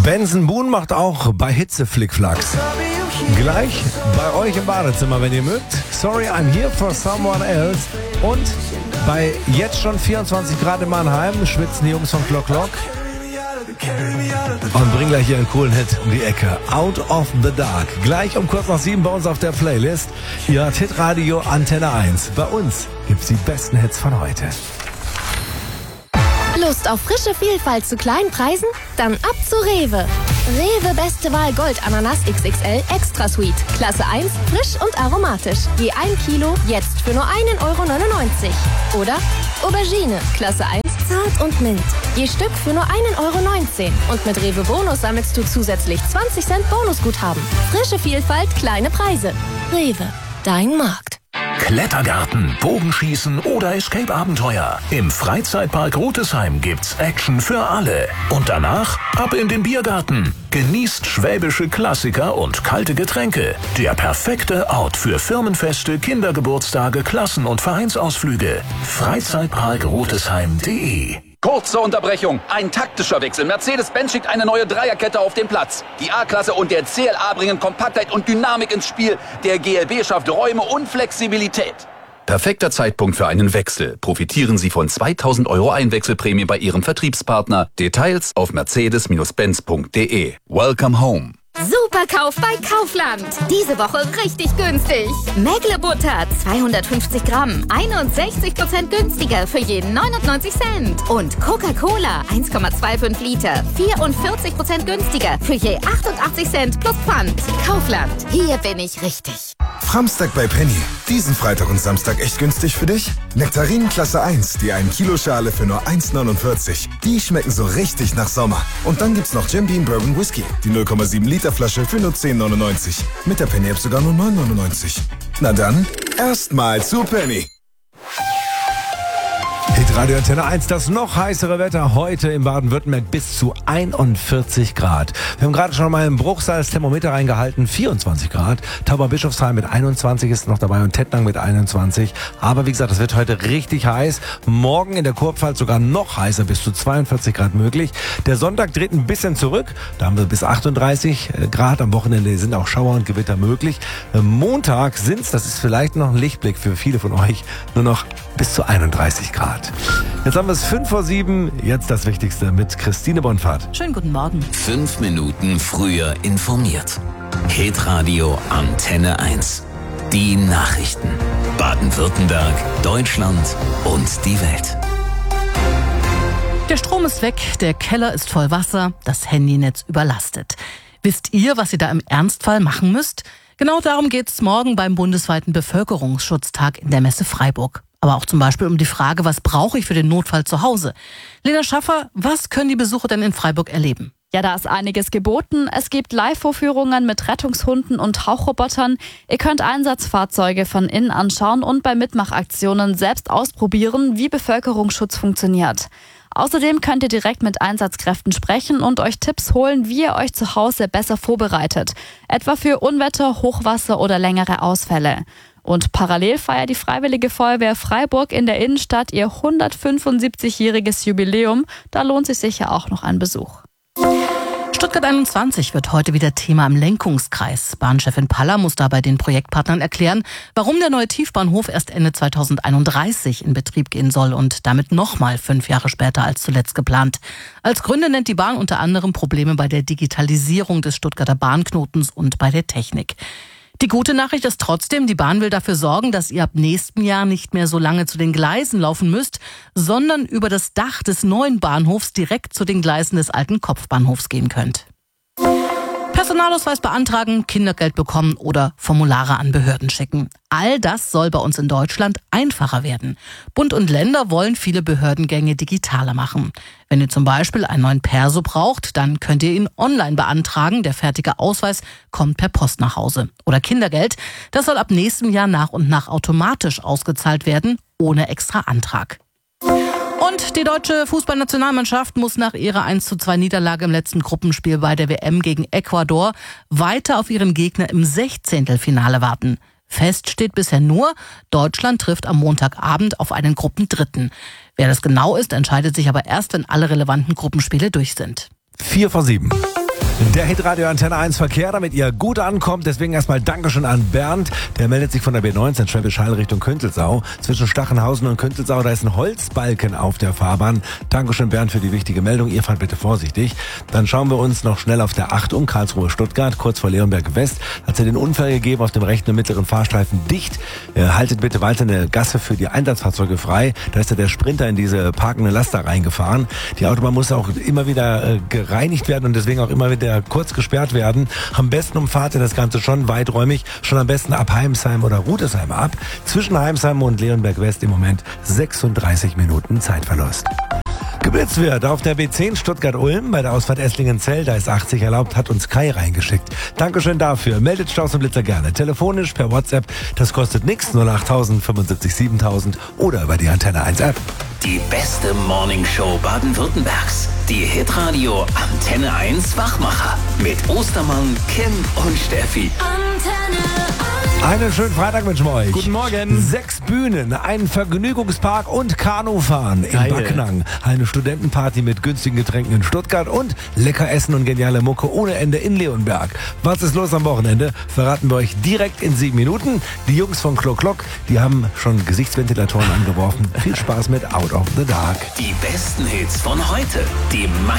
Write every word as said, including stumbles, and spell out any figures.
Benson Boone macht auch bei Hitze Flickflacks. Gleich bei euch im Badezimmer, wenn ihr mögt. Sorry, I'm here for someone else. Und bei jetzt schon vierundzwanzig Grad in Mannheim schwitzen die Jungs von Clock Clock. Und bringen gleich hier einen coolen Hit um die Ecke. Out of the Dark. Gleich um kurz nach sieben bei uns auf der Playlist. Ihr hört Hitradio Antenne eins. Bei uns gibt's die besten Hits von heute. Lust auf frische Vielfalt zu kleinen Preisen? Dann ab zu Rewe. Rewe Beste Wahl Gold Ananas X X L Extra Sweet. Klasse eins, frisch und aromatisch. Je ein Kilo, jetzt für nur einen Euro neunundneunzig. Oder Aubergine, Klasse eins, zart und mild. Je Stück für nur einen Euro neunzehn. Und mit Rewe Bonus sammelst du zusätzlich zwanzig Cent Bonusguthaben. Frische Vielfalt, kleine Preise. Rewe, dein Markt. Klettergarten, Bogenschießen oder Escape-Abenteuer. Im Freizeitpark Rotesheim gibt's Action für alle. Und danach ab in den Biergarten. Genießt schwäbische Klassiker und kalte Getränke. Der perfekte Ort für Firmenfeste, Kindergeburtstage, Klassen- und Vereinsausflüge. Freizeitpark Rotesheim punkt de. Kurze Unterbrechung. Ein taktischer Wechsel. Mercedes-Benz schickt eine neue Dreierkette auf den Platz. Die A-Klasse und der C L A bringen Kompaktheit und Dynamik ins Spiel. Der G L B schafft Räume und Flexibilität. Perfekter Zeitpunkt für einen Wechsel. Profitieren Sie von zweitausend Euro Einwechselprämie bei Ihrem Vertriebspartner. Details auf mercedes benz punkt de. Welcome home. Superkauf bei Kaufland. Diese Woche richtig günstig. Mägle-Butter zweihundertfünfzig Gramm, einundsechzig Prozent günstiger für jeden neunundneunzig Cent. Und Coca-Cola eins Komma fünfundzwanzig Liter, vierundvierzig Prozent günstiger für je achtundachtzig Cent plus Pfand. Kaufland, hier bin ich richtig. Framstag bei Penny. Diesen Freitag und Samstag echt günstig für dich? Nektarinen Klasse eins, die ein Kilo Schale für nur eins neunundvierzig. Die schmecken so richtig nach Sommer. Und dann gibt's noch Jim Beam Bourbon Whisky. Die null Komma sieben Liter Flasche für nur zehn neunundneunzig. Mit der Penny App sogar nur neun neunundneunzig. Na dann, erstmal zu Penny. Hitradio Antenne eins, das noch heißere Wetter heute in Baden-Württemberg bis zu einundvierzig Grad. Wir haben gerade schon mal im Bruchsal das Thermometer reingehalten, vierundzwanzig Grad. Tauberbischofsheim mit einundzwanzig ist noch dabei und Tettnang mit einundzwanzig. Aber wie gesagt, es wird heute richtig heiß. Morgen in der Kurpfalz sogar noch heißer, bis zu zweiundvierzig Grad möglich. Der Sonntag dreht ein bisschen zurück. Da haben wir bis achtunddreißig Grad. Am Wochenende sind auch Schauer und Gewitter möglich. Montag sind's, das ist vielleicht noch ein Lichtblick für viele von euch, nur noch bis zu einunddreißig Grad. Jetzt haben wir es fünf vor sieben, jetzt das Wichtigste mit Christine Bonfahrt. Schönen guten Morgen. Fünf Minuten früher informiert. Hitradio Antenne eins. Die Nachrichten. Baden-Württemberg, Deutschland und die Welt. Der Strom ist weg, der Keller ist voll Wasser, das Handynetz überlastet. Wisst ihr, was ihr da im Ernstfall machen müsst? Genau darum geht es morgen beim bundesweiten Bevölkerungsschutztag in der Messe Freiburg. Aber auch zum Beispiel um die Frage, was brauche ich für den Notfall zu Hause? Lena Schaffer, was können die Besucher denn in Freiburg erleben? Ja, da ist einiges geboten. Es gibt Live-Vorführungen mit Rettungshunden und Tauchrobotern. Ihr könnt Einsatzfahrzeuge von innen anschauen und bei Mitmachaktionen selbst ausprobieren, wie Bevölkerungsschutz funktioniert. Außerdem könnt ihr direkt mit Einsatzkräften sprechen und euch Tipps holen, wie ihr euch zu Hause besser vorbereitet. Etwa für Unwetter, Hochwasser oder längere Ausfälle. Und parallel feiert die Freiwillige Feuerwehr Freiburg in der Innenstadt ihr hundertfünfundsiebzigjähriges Jubiläum. Da lohnt sich sicher auch noch ein Besuch. Stuttgart einundzwanzig wird heute wieder Thema im Lenkungskreis. Bahnchefin Paller muss dabei den Projektpartnern erklären, warum der neue Tiefbahnhof erst Ende zweitausendeinunddreißig in Betrieb gehen soll und damit nochmal fünf Jahre später als zuletzt geplant. Als Gründe nennt die Bahn unter anderem Probleme bei der Digitalisierung des Stuttgarter Bahnknotens und bei der Technik. Die gute Nachricht ist trotzdem, die Bahn will dafür sorgen, dass ihr ab nächstem Jahr nicht mehr so lange zu den Gleisen laufen müsst, sondern über das Dach des neuen Bahnhofs direkt zu den Gleisen des alten Kopfbahnhofs gehen könnt. Personalausweis beantragen, Kindergeld bekommen oder Formulare an Behörden schicken. All das soll bei uns in Deutschland einfacher werden. Bund und Länder wollen viele Behördengänge digitaler machen. Wenn ihr zum Beispiel einen neuen Perso braucht, dann könnt ihr ihn online beantragen. Der fertige Ausweis kommt per Post nach Hause. Oder Kindergeld, das soll ab nächstem Jahr nach und nach automatisch ausgezahlt werden, ohne extra Antrag. Und die deutsche Fußballnationalmannschaft muss nach ihrer eins zu zwei Niederlage im letzten Gruppenspiel bei der W M gegen Ecuador weiter auf ihren Gegner im Sechzehntelfinale warten. Fest steht bisher nur, Deutschland trifft am Montagabend auf einen Gruppendritten. Wer das genau ist, entscheidet sich aber erst, wenn alle relevanten Gruppenspiele durch sind. Vier vor sieben. Der Hitradio Antenne eins Verkehr, damit ihr gut ankommt. Deswegen erstmal Dankeschön an Bernd. Der meldet sich von der B neunzehn Schwäbisch Hall Richtung Künzelsau. Zwischen Stachenhausen und Künzelsau, da ist ein Holzbalken auf der Fahrbahn. Dankeschön Bernd für die wichtige Meldung. Ihr fahrt bitte vorsichtig. Dann schauen wir uns noch schnell auf der acht um, Karlsruhe-Stuttgart, kurz vor Leonberg West. Hat es den Unfall gegeben auf dem rechten und mittleren Fahrstreifen dicht. Äh, haltet bitte weiter eine Gasse für die Einsatzfahrzeuge frei. Da ist ja der Sprinter in diese parkende Laster reingefahren. Die Autobahn muss auch immer wieder äh, gereinigt werden und deswegen auch immer wieder kurz gesperrt werden. Am besten umfahrt ihr das Ganze schon weiträumig, schon am besten ab Heimsheim oder Rudesheim ab. Zwischen Heimsheim und Leonberg West im Moment sechsunddreißig Minuten Zeitverlust. Geblitzt wird auf der B zehn Stuttgart-Ulm bei der Ausfahrt Esslingen-Zell, da ist achtzig erlaubt, hat uns Kai reingeschickt. Dankeschön dafür. Meldet Staus und Blitzer gerne. Telefonisch, per WhatsApp, das kostet nichts, null achttausend fünfundsiebzig siebentausend oder über die Antenne eins App. Die beste Morningshow Baden-Württembergs. Die Hitradio Antenne eins Wachmacher. Mit Ostermann, Kim und Steffi. Antenne eins. Einen schönen Freitag wünschen wir euch. Guten Morgen. Sechs Bühnen, ein Vergnügungspark und Kanufahren in Geil. Backnang. Eine Studentenparty mit günstigen Getränken in Stuttgart und lecker Essen und geniale Mucke ohne Ende in Leonberg. Was ist los am Wochenende? Verraten wir euch direkt in sieben Minuten. Die Jungs von Klock Klock, die haben schon Gesichtsventilatoren angeworfen. Viel Spaß mit Out of the Dark. Die besten Hits von heute. Die